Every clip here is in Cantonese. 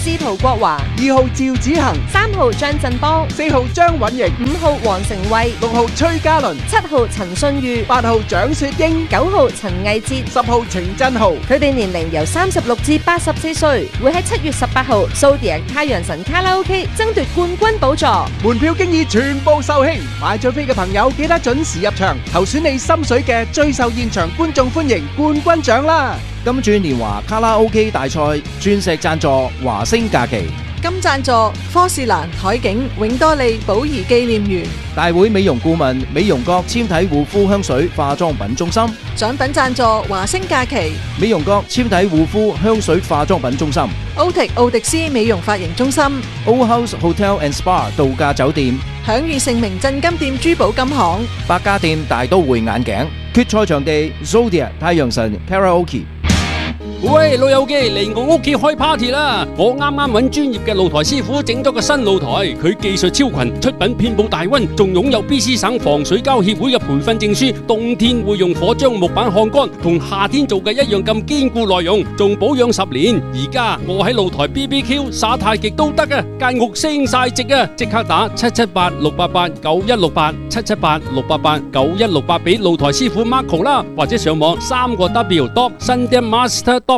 司徒國華 ，2號趙子恒 ，3號張振邦 ，4號張允瑩 ，5號黃成慧 ，6號崔嘉倫 ，7號陳信裕 ，8號蔣雪英 ，9號陳毅哲 ，10號程振豪。 佢哋年齡由36至84歲，會喺7月18號Zodiac太陽神卡拉 OK 爭奪冠軍寶座。 門票經已全部售罄，買咗飛嘅朋友記得準時入場，投選你心水嘅最受現場觀眾歡迎冠軍獎啦！ 金鑽年華卡拉 OK 大賽，鑽石贊助華星假期， 金贊助科士蘭海景永多利寶儀紀念園， 大會美容顧問美容閣纖體護膚香水化妝品中心， 獎品贊助華星假期， 美容閣纖體護膚香水化妝品中心， 奧迪斯美容髮型中心， Old House Hotel and Spa 度假酒店， 享譽盛名鎮金店珠寶金行， 百家店大都會眼鏡，決賽場地 Zodiac 太陽神 Karaoke。 喂，老友記嚟我屋企開 party 啦！我啱啱揾專業嘅露台師傅整咗個新露台，佢技術超群，出品遍佈大溫，仲擁有 BC 省防水膠協會嘅培訓證書。冬天會用火將木板烘乾，同夏天做嘅一樣咁堅固耐用，仲保養10年。而家我喺露台 BBQ 耍太極都得啊！間屋升晒值啊！即刻打778-688-9168，778-688-9168俾露台師傅 Marco 啦，或者上網3W.sundanmaster.com。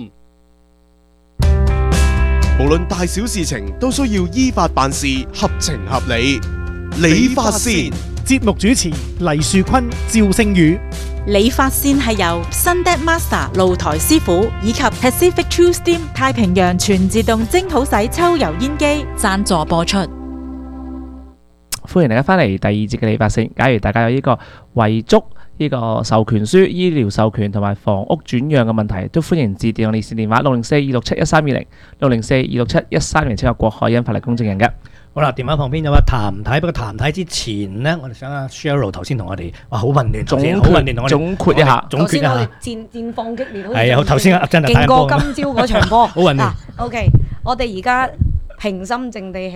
無論大小事情都需要依法辦事，合情合理。理髮線節目主持黎樹坤、趙星宇。 理髮線係由 Sunday Master 露台師傅以及 Pacific True Steam 太平洋全自動蒸好洗抽油煙機贊助播出。 歡迎大家翻嚟第二節嘅理髮線。假如大家有呢個遺囑、呢個授權書、醫療授權同埋房屋轉讓嘅問題，都歡迎致電我熱線電話604-267-1320，604-267-1320，請有郭海欣法律公證人嘅。 好啦，電話旁邊有位譚太，不過譚太之前呢，我哋想阿 Cheryl 頭先同我哋話好混亂，頭先好混亂，同我哋總括一下， 頭先我哋戰況激烈， 係啊，頭先真係勁過今朝嗰場波， 好混亂。 OK，我哋而家平心靜地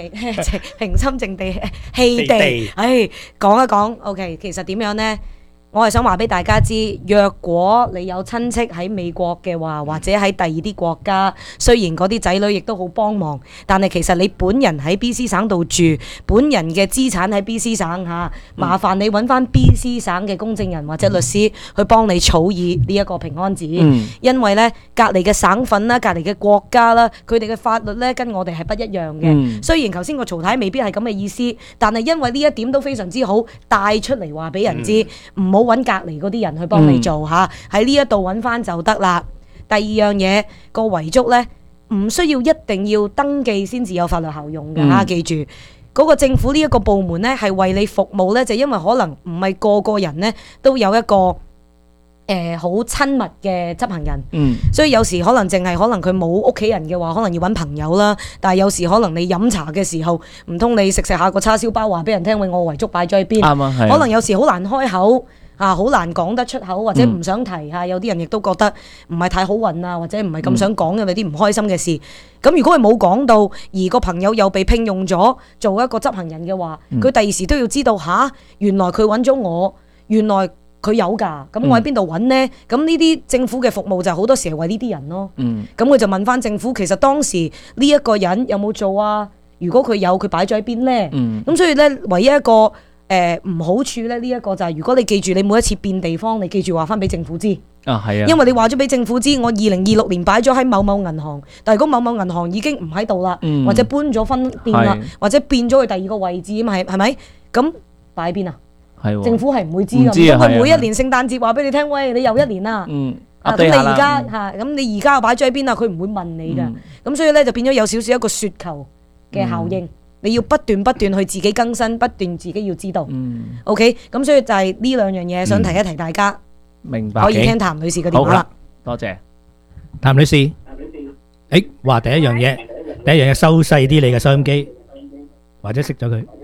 氣地，講一講 OK， 其實點樣呢？我係想話俾大家知，若果你有親戚喺美國嘅話，或者喺第二啲國家，雖然嗰啲仔女亦都好幫忙，但係其實你本人喺 BC 省度住，本人嘅資產喺 BC 省嚇，麻煩你揾翻 BC 省嘅公證人或者律師去幫你草擬呢一個平安紙，因為呢隔離嘅省份啦、隔離嘅國家啦，佢哋嘅法律呢跟我哋係不一樣嘅。雖然頭先個曹太未必係咁嘅意思，但係因為呢一點都非常之好，帶出嚟話俾人知，唔好揾隔離嗰啲人去幫你做嚇，喺呢一度揾翻就得啦。第二樣嘢，個遺囑呢，唔需要一定要登記先至有法律效用嘅嚇，記住嗰個政府呢一個部門呢，係為你服務呢，就因為可能唔係個個人呢都有一個好親密嘅執行人，所以有時可能淨係可能佢冇屋企人嘅話，可能要揾朋友啦。但係有時可能你飲茶嘅時候，唔通你食下個叉燒包話俾人聽，喂，我遺囑擺咗喺邊？可能有時好難開口。好難講得出口，或者唔想提嚇，有啲人亦都覺得唔係太好運啊，或者唔係咁想講，因為啲唔開心嘅事。咁如果佢冇講到，而個朋友又被聘用咗做一個執行人嘅話，佢第二時都要知道原來佢揾咗我，原來佢有㗎，咁我喺邊度揾呢？咁呢啲政府嘅服務就好多時係為呢啲人咯。咁佢就問翻政府，其實當時呢一個人有冇做啊？如果佢有，佢擺咗喺邊呢？咁所以呢，唯一一個唔好處咧，呢一個就係如果你記住你每一次變地方，你記住話翻俾政府知。因為你話咗俾政府知，我2026年擺咗喺某某銀行，但係如果某某銀行已經唔喺度啦，或者搬咗分店啦，或者變咗去第二個位置，咁係咪？咁擺喺邊啊？政府係唔會知㗎。佢每一年聖誕節話俾你聽，喂，你又一年啦。咁你而家咁你而家擺咗喺邊啊？佢唔會問你㗎。咁所以咧就變咗有少少一個雪球嘅效應。你要不斷去自己更新，不斷自己要知道。OK， 咁所以就係呢兩樣嘢想提一提大家。 明白。 可以聽譚女士嘅電話啦。 多謝。 譚女士，話第一樣嘢收細啲你嘅收音機，或者熄咗佢。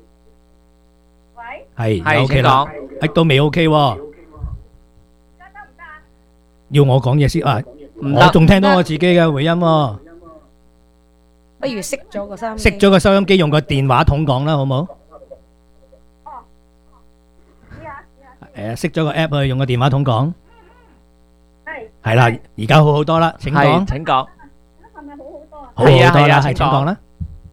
喂。係 OK 啦。都未 OK 喎。要我講嘢先啊？我仲聽到我自己嘅回音喎。 不如熄咗個收音機。 熄咗個收音機，用個電話筒講啦，好冇？熄咗個 app 去，用個電話筒講。係啦，而家好好多啦，請講。 請講。 好好好多啦，係係啊請講請講啦。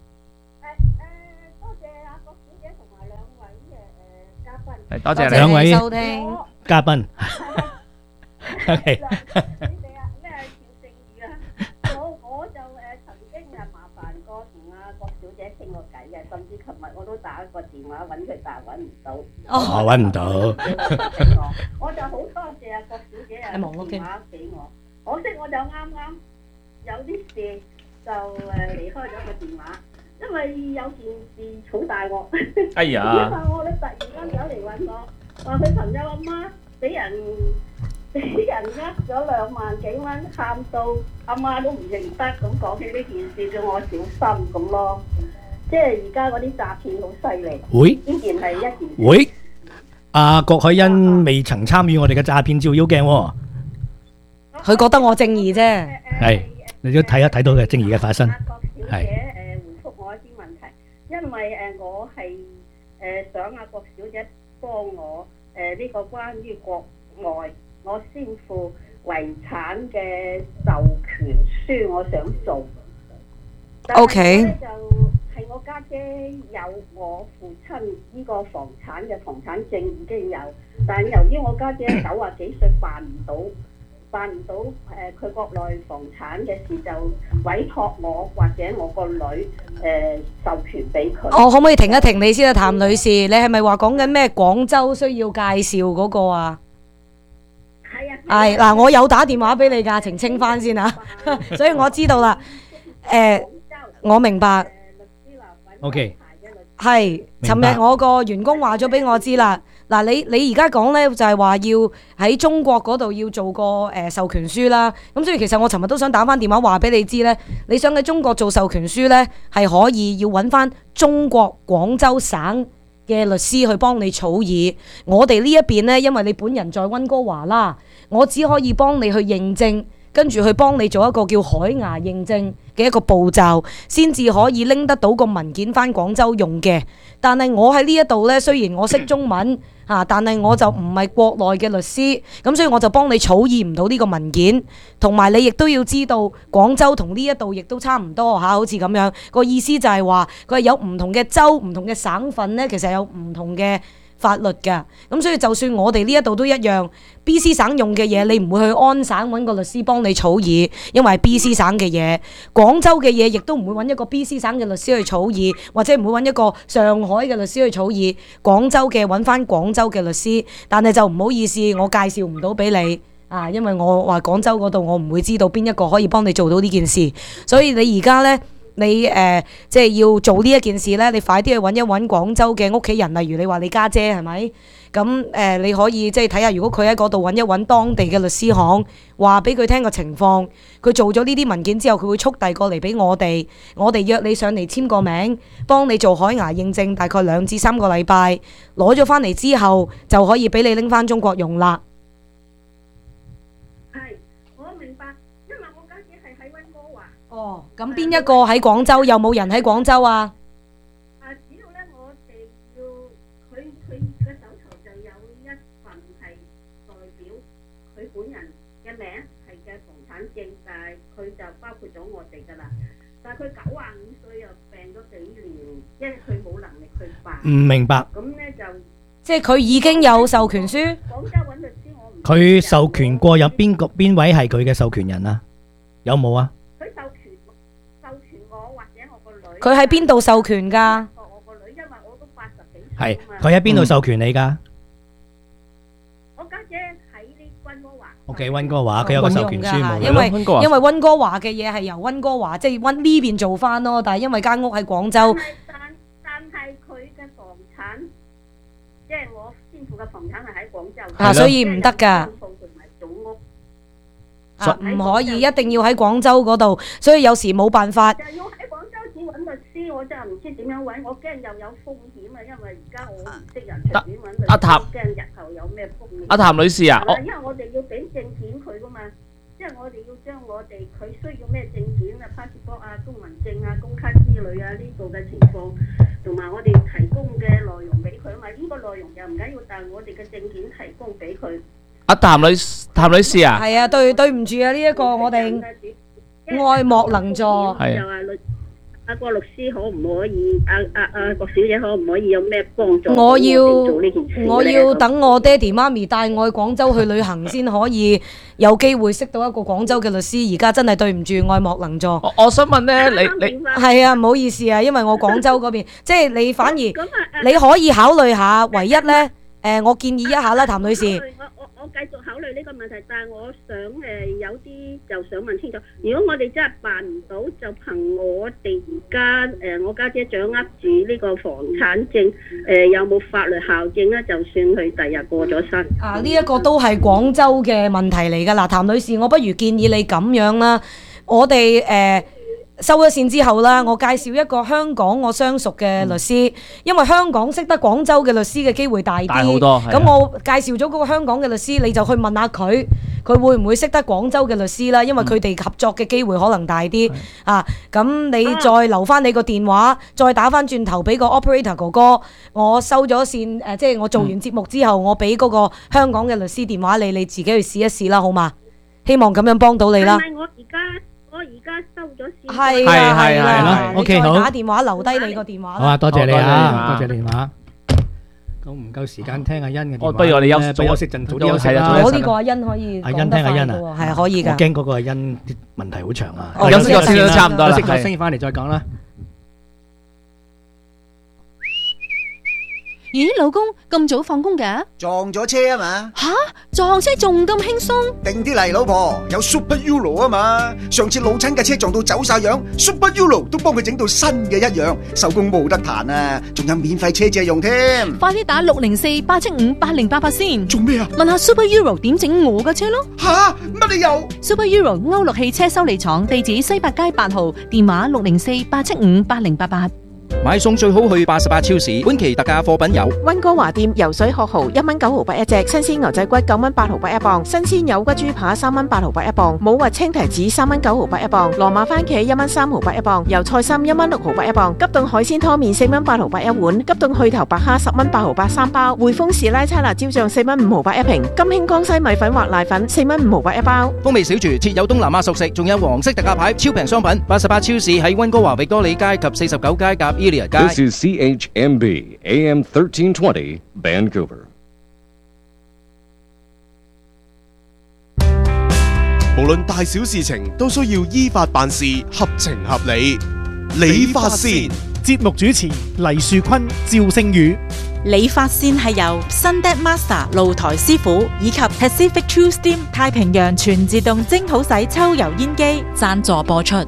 多謝阿郭小姐同埋兩位嘉賓。 係多謝兩位你。 收聽。 嘉賓。OK。 你啊咩叫正義啊？我就曾經麻煩過同阿郭小姐傾過偈嘅，甚至琴日我都打個電話揾佢，但係揾唔到。 我揾唔到。 我就好多謝阿郭小姐啊電話俾我，可惜我就啱啱有啲事就離開咗個電話，因為有件事好大鑊。 哎呀！ 因為我咧突然間走嚟揾我，話佢朋友阿媽俾人呃咗2萬幾蚊，喊到阿媽都唔認得，咁講起呢件事叫我小心咁咯。即係而家嗰啲詐騙好犀利。 會呢件係一件。 會。阿郭凱欣未曾參與我哋嘅詐騙照妖鏡喎。 佢覺得我正義啫。 係，你都睇到嘅正義嘅發生。 郭小姐回覆我一啲問題，因為我係想阿郭小姐幫我呢個關於國外我先父遺產嘅授權書，我想做。 OK。 就係我家姐有我父親呢個房產嘅房產證已經有，但由於我家姐90幾歲辦唔到佢國內房產嘅事，就委託我或者我個女授權俾佢。 我可唔可以停一停你先啊，譚女士？你係咪話講緊咩廣州需要介紹嗰個啊？ 係啊。 係嗱，我有打電話俾你㗎，澄清翻先啊，所以我知道啦。我明白。 OK。 係，尋日我個員工話咗俾我知啦。嗱，你而家講呢，就係話要喺中國嗰度要做個授權書啦。咁所以其實我尋日都想打翻電話話俾你知呢，你想喺中國做授權書呢，係可以要揾翻中國廣州省嘅律師去幫你草擬。我哋呢一邊呢，因為你本人在溫哥華啦，我只可以幫你去認證，跟住去幫你做一個叫海牙認證嘅一個步驟，先至可以拎得到個文件返廣州用嘅。但係我喺呢一度呢，雖然我識中文嚇，但係我就唔係國內嘅律師，咁所以我就幫你草擬唔到呢個文件。同埋你亦都要知道，廣州同呢一度亦都差唔多嚇，好似咁樣。個意思就係話佢係有唔同嘅州、唔同嘅省份呢，其實有唔同嘅法律㗎。咁所以就算我哋呢一度都一樣。BC 省用嘅嘢，你唔會去安省揾個律師幫你草擬，因為係 BC 省嘅嘢。廣州嘅嘢亦都唔會揾一個 BC 省嘅律師去草擬，或者唔會揾一個上海嘅律師去草擬。廣州嘅揾翻廣州嘅律師，但係就唔好意思，我介紹唔到俾你啊，因為我話廣州嗰度我唔會知道邊一個可以幫你做到呢件事，所以你而家呢。你即係要做呢一件事呢，你快啲去揾一揾廣州嘅屋企人，例如你話你家姐係咪？咁你可以即係睇下，如果佢喺嗰度揾一揾當地嘅律師行，話俾佢聽個情況，佢做咗呢啲文件之後，佢會速遞過嚟俾我哋，我哋約你上嚟簽個名，幫你做海牙認證，大概2至3個禮拜，攞咗翻嚟之後就可以俾你拎翻中國用啦。哦，咁邊一個喺廣州？有冇人喺廣州啊？ 主要咧，我哋要佢嘅手頭就有一份係代表佢本人嘅名係嘅房產證，但係佢就包括咗我哋㗎啦。但係佢95歲又病咗幾年，因為佢冇能力去辦。 唔明白。 咁咧就即係佢已經有授權書。 廣州揾律師，我唔。 佢授權過有邊位係佢嘅授權人啊？有冇啊？ 佢喺邊度授權㗎？ 我個女，因為我都80幾歲。 係，佢喺邊度授權你㗎？ 我家姐喺呢溫哥華。 OK，溫哥華佢有個授權書冇？ 因為溫哥華嘅嘢係由溫哥華即係呢邊做翻咯，但係因為間屋喺廣州。 但係佢嘅房產，即係我先父嘅房產係喺廣州。 啊，所以唔得㗎。唔可以，一定要喺廣州嗰度，所以有時冇辦法。 就要喺廣州先揾律師，我真係唔知點樣揾，我驚又有風險啊！因為而家我唔識人隨便揾律師，驚日後有咩風險。 阿譚女士啊， 因為我哋要俾證件佢噶嘛，即係我哋要將我哋佢需要咩證件啊、passport 啊、公民證啊、工卡之類啊呢度嘅情況，同埋我哋提供嘅內容俾佢啊嘛。呢個內容又唔緊要，但係我哋嘅證件提供俾佢。 阿譚女士啊， 係啊，對唔住啊，呢一個我哋愛莫能助。 係就話阿郭律師可唔可以？阿郭小姐可唔可以有咩幫助？ 我要做呢件事呢我要等我爹哋媽咪帶我去廣州去旅行先可以有機會識到一個廣州嘅律師。而家真係對唔住，愛莫能助。 我想問咧，你係啊，唔好意思啊，因為我廣州嗰邊，即係你反而你可以考慮下，唯一呢，我建議一下啦，譚女士。 我繼續考慮呢個問題，但係我想有啲就想問清楚，如果我哋真係辦唔到，就憑我哋而家我家姐掌握住呢個房產證，有冇法律效應呢？就算佢第日過咗身。 啊，呢一個都係廣州嘅問題嚟㗎。嗱，譚女士，我不如建議你咁樣啦，我哋收咗線之後啦，我介紹一個香港我相熟嘅律師，因為香港識得廣州嘅律師嘅機會大啲。 大好多係啊。 咁我介紹咗嗰個香港嘅律師，你就去問下佢，佢會唔會識得廣州嘅律師啦？因為佢哋合作嘅機會可能大啲啊。咁你再留翻你個電話，再打翻轉頭俾個 operator 哥哥，我收咗線即係我做完節目之後，我俾嗰個香港嘅律師電話你自己去試一試啦，好嘛？希望咁樣幫到你啦。 係咪我而家收咗線？ 係啦 ，OK 好。 打電話留低你個電話啦。 好啊，多謝你啊，多謝你電話。咁唔夠時間聽阿欣嘅電話， 不如我哋休息陣，早啲休息啦。 我呢個阿欣可以阿欣聽阿欣啊， 係可以㗎。 我驚嗰個阿欣啲問題好長啊。 休息咗先都差唔多啦。 休息咗先翻嚟再講啦。 咦，老公咁早放工㗎？ 撞咗車啊嘛！ 吓，撞車仲咁輕鬆？ 定啲嚟，老婆，有 Super Euro 啊嘛！上次老親嘅車撞到走晒樣，Super Euro 都幫佢整到新嘅一樣，手工冇得彈啊！仲有免費車借用添。 快啲打604-875-8088先。 做咩啊？ 問下 Super Euro 點整我嘅車咯。 吓，乜你又 ？Super Euro 歐陸汽車修理廠，地址西八街8號，電話604-875-8088。 買餸最好去88超市，本期特價貨品有溫哥華店游水殼蠔1蚊9毫8一隻，新鮮牛仔骨9蚊8毫8一磅，新鮮有骨豬扒3蚊8毫8一磅，冇核青提子3蚊9毫8一磅，羅馬番茄1蚊3毫8一磅，油菜心1蚊6毫8一磅，急凍海鮮湯麵4蚊8毫8一碗，急凍去頭白蝦10蚊8毫83包，匯豐士拉差辣椒醬4蚊5毫8一瓶，金興江西米粉或瀨粉4蚊5毫8一包。 風味小廚設有東南亞熟食，仲有黃色特價牌超平商品。88超市喺溫哥華域多利街及49街夾Elia街。 This is CHMB AM 1320 Vancouver。 無論大小事情都需要依法辦事，合情合理。理髮先。 節目主持黎樹坤、趙星宇。 理髮線係由 Sundet Master 露台師傅以及 Pacific True Steam 太平洋全自動蒸好洗抽油煙機贊助播出。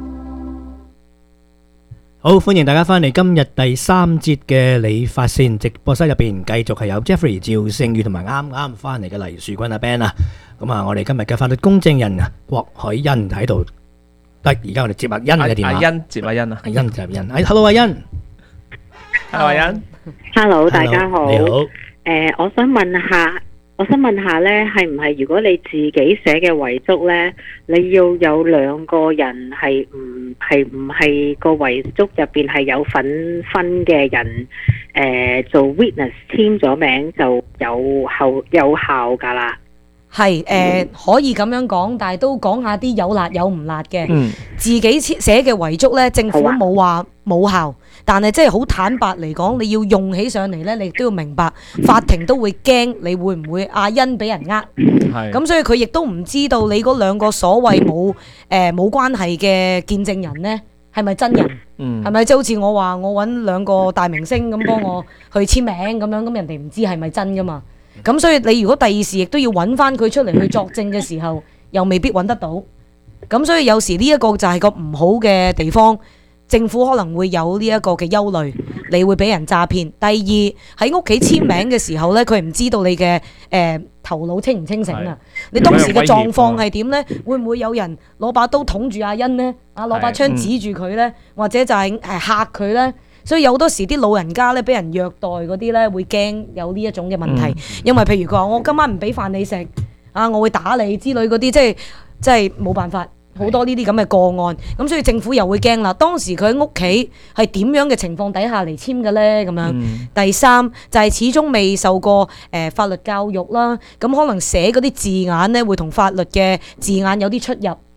好，歡迎大家翻嚟今日第3節嘅理髮線直播室入邊，繼續係有 Jeffrey、趙星宇同埋啱啱翻嚟嘅黎樹君阿 Ben 啊。咁啊，我哋今日嘅法律公證人啊，郭海欣喺度。得，而家我哋接阿欣嘅電話。 阿欣接阿欣啊。 阿欣接阿欣。Hello， 阿欣。 Hello， 阿欣。 Hello， 大家好。 你好。 我想問下咧，係唔係如果你自己寫嘅遺囑咧，你要有2個人係唔係個遺囑入邊係有份分嘅人，做 witness 簽咗名就有效㗎啦？ 係可以咁樣講，但係都講下啲有辣有唔辣嘅。自己寫嘅遺囑咧，政府冇話冇效，但係即係好坦白嚟講，你要用起上嚟咧，你都要明白，法庭都會驚你會唔會阿欣俾人呃。咁所以佢亦都唔知道你嗰2個所謂冇關係嘅見證人咧，係咪真人？係咪即係好似我話我揾2個大明星咁幫我去簽名咁樣，咁人哋唔知係咪真噶嘛？咁所以你如果第二時亦都要揾翻佢出嚟去作證嘅時候，又未必揾得到。咁所以有時呢一個就係個唔好嘅地方，政府可能會有呢一個嘅憂慮，你會俾人詐騙。第二喺屋企簽名嘅時候呢，佢唔知道你嘅頭腦清唔清醒啊？你當時嘅狀況係點呢？會唔會有人攞把刀捅住阿欣呢？攞把槍指住佢呢？或者就係嚇佢呢？所以有好多時啲老人家咧俾人虐待嗰啲咧會驚有呢一種嘅問題，因為譬如佢話我今晚唔俾飯你食啊，我會打你之類嗰啲，即係冇辦法，好多呢啲咁嘅個案，咁所以政府又會驚啦。當時佢喺屋企係點樣嘅情況底下嚟簽嘅咧？咁樣第三就係始終未受過法律教育啦，咁可能寫嗰啲字眼咧會同法律嘅字眼有啲出入。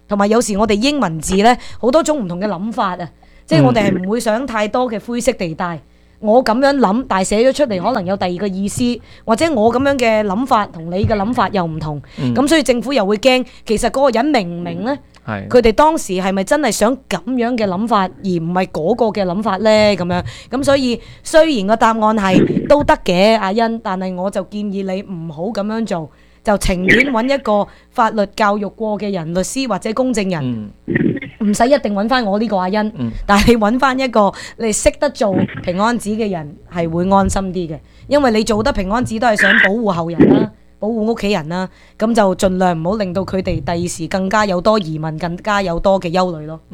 同埋有時我哋英文字呢，好多種唔同嘅諗法啊，即係我哋係唔會想太多嘅灰色地帶。我咁樣諗，但係寫咗出嚟可能有第二個意思，或者我咁樣嘅諗法同你嘅諗法又唔同，咁所以政府又會驚，其實嗰個人明唔明呢？佢哋當時係咪真係想咁樣嘅諗法，而唔係嗰個嘅諗法呢？咁樣咁所以雖然個答案係都得嘅，阿欣，但係我就建議你唔好咁樣做，就情願揾一個法律教育過嘅人，律師或者公證人。唔使一定揾翻我呢個阿欣，但係你揾翻一個你識得做平安紙嘅人係會安心啲嘅，因為你做得平安紙都係想保護後人啦，保護屋企人啦，咁就盡量唔好令到佢哋第二時更加有多疑問，更加有多嘅憂慮咯。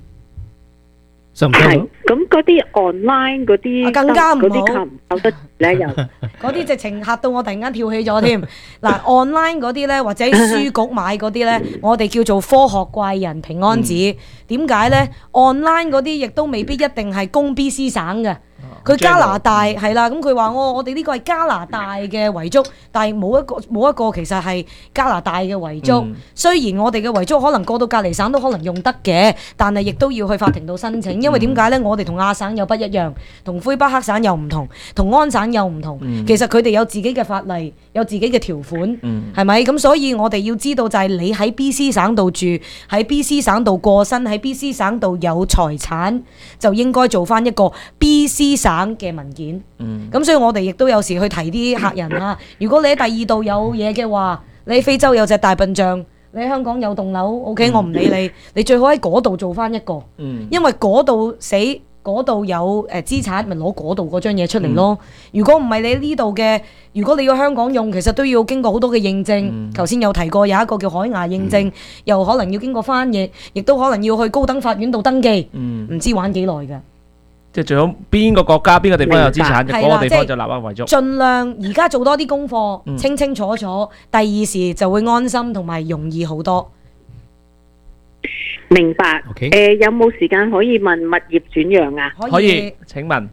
係咁嗰啲 online 嗰啲更加唔好， 嗰啲靠唔靠得住咧？又嗰啲直情嚇到我突然間跳起咗添。嗱，online 嗰啲咧，或者書局買嗰啲咧，我哋叫做科學怪人平安紙。點解咧？online 嗰啲亦都未必一定係供 BC 省嘅。佢加拿大係啦，咁佢話我哋呢個係加拿大嘅遺囑，但係冇一個其實係加拿大嘅遺囑。雖然我哋嘅遺囑可能過到隔離省都可能用得嘅，但係亦都要去法庭度申請，因為點解呢？我哋同亞省又不一樣，同魁北克省又唔同，同安省又唔同。其實佢哋有自己嘅法例，有自己嘅條款，係咪？咁所以我哋要知道就係你喺 BC 省度住，喺 BC 省度過身，喺 BC 省度有財產，就應該做翻一個 BC 省嘅文件，咁所以我哋亦都有時去提啲客人啊，如果你喺第二度有嘢嘅話，你喺非洲有隻大笨象，你喺香港有棟樓 ，OK， 我唔理你，你最好喺嗰度做翻一個，因為嗰度死，嗰度有資產，咪攞嗰度嗰張嘢出嚟咯。如果唔係你呢度嘅，如果你要香港用，其實都要經過好多嘅認證。頭先有提過有一個叫海牙認證，又可能要經過翻譯，亦都可能要去高等法院度登記，唔知玩幾耐㗎。 即係最好邊個國家邊個地方有資產，嗰個地方就立案為足。 盡量而家做多啲功課，清清楚楚，第二時就會安心同埋容易好多。 明白。有冇時間可以問物業轉讓啊？ 可以。請問。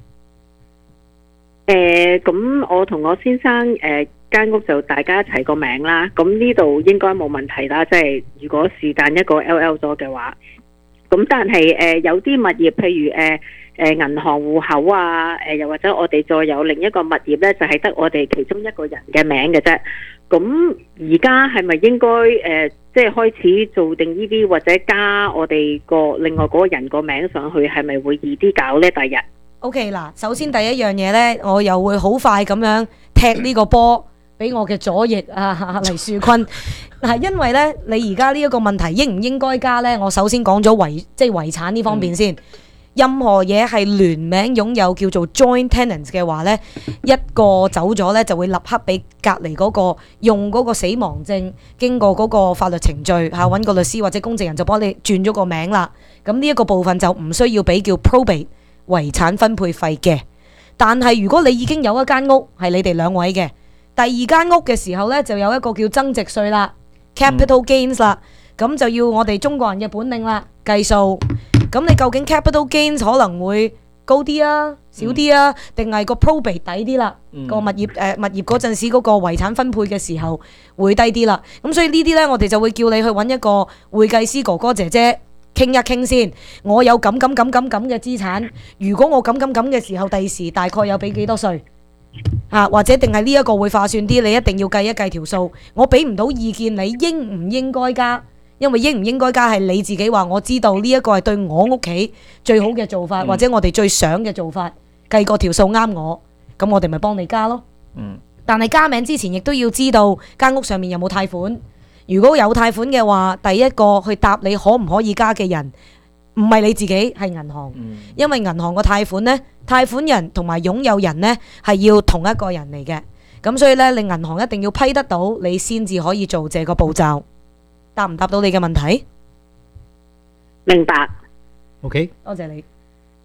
咁我同我先生間屋就大家一齊個名啦。咁呢度應該冇問題啦。即係如果是但一個 LL 咗嘅話，咁但係有啲物業，譬如銀行戶口啊，又或者我哋再有另一個物業呢，就係得我哋其中一個人嘅名嘅啫。咁而家係咪應該即係開始做定呢啲，或者加我哋另外嗰個人個名上去，係咪會易啲搞呢？第日 OK 嗱，首先第一樣嘢呢，我又會好快咁樣踢呢個波俾我嘅左翼黎樹坤嗱，因為呢，你而家呢一個問題應唔應該加呢？我首先講咗遺產呢方面先。任何嘢係聯名擁有叫做 joint tenants 嘅話呢，一個走咗呢，就會立刻俾隔離嗰個用嗰個死亡證，經過嗰個法律程序嚇，揾個律師或者公證人就幫你轉咗個名啦。咁呢一個部分就唔需要俾叫 probate 遺產分配費嘅。但係如果你已經有一間屋係你哋兩位嘅，第二間屋嘅時候呢，就有一個叫增值稅啦 ，capital gains 啦，咁就要我哋中國人嘅本領啦，計數。咁你究竟 capital gains 可能會高啲啊，少啲啊，定係個 probate 抵啲啦？個物業嗰陣時嗰個遺產分配嘅時候會低啲啦。咁所以呢啲呢，我哋就會叫你去揾一個會計師哥哥姐姐傾一傾先。我有咁嘅資產，如果我咁嘅時候，第時大概有俾幾多稅啊？或者定係呢一個會划算啲？你一定要計一計條數。我俾唔到意見，你應唔應該加？因為應唔應該加係你自己話，我知道呢一個係對我屋企最好嘅做法，或者我哋最想嘅做法，計個條數啱我，咁我哋咪幫你加咯。但係加名之前亦都要知道間屋上面有冇貸款。如果有貸款嘅話，第一個去答你可唔可以加嘅人，唔係你自己，係銀行。因為銀行個貸款呢，貸款人同埋擁有人呢係要同一個人嚟嘅。咁所以呢，你銀行一定要批得到，你先至可以做這個步驟。答唔答到你嘅問題？ 明白。 OK， 多謝你。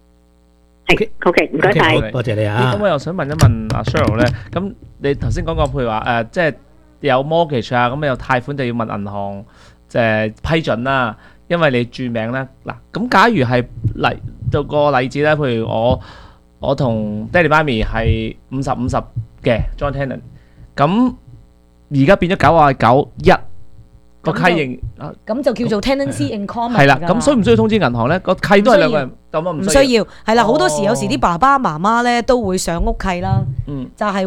OK，唔該晒， 多謝你啊。 咁我又想問一問阿 Cheryl 咧，咁你頭先講過，譬如話即係有 mortgage 啊，咁有貸款就要問銀行批准啦，因為你註名咧。嗱，咁假如係做個例子咧，譬如我同爹哋媽咪係50-50嘅 joint tenant，咁而家變咗99-1。 個契認咁就叫做 tenancy in common。 係啦，咁需唔需要通知銀行咧？個契都係兩個人，咁啊唔需要。係啦，好多時有時啲爸爸媽媽咧都會上屋契啦，就係